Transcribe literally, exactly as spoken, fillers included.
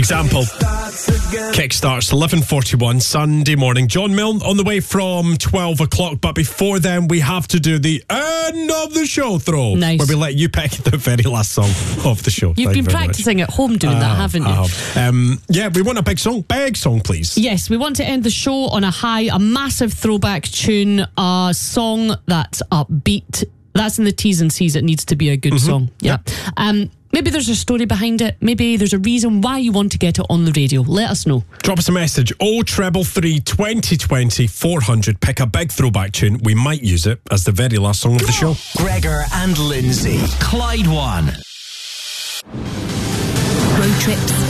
Example. Kickstarts eleven forty-one Sunday morning. John Milne on the way from twelve o'clock, but before then we have to do the end of the show throw. Nice. Where we let you pick the very last song of the show. You've Thank been you very practicing much. at home doing I that, have, haven't you? I have. Um, yeah, we want a big song. Big song, please. Yes, we want to end the show on a high, a massive throwback tune, a song that's upbeat. That's in the T's and C's. It needs to be a good mm-hmm. song. Yeah. yeah. Um, maybe there's a story behind it. Maybe there's a reason why you want to get it on the radio. Let us know. Drop us a message. oh triple three, twenty twenty, four hundred. Pick a big throwback tune. We might use it as the very last song of the show. Gregor and Lindsay. Clyde One. Road trips,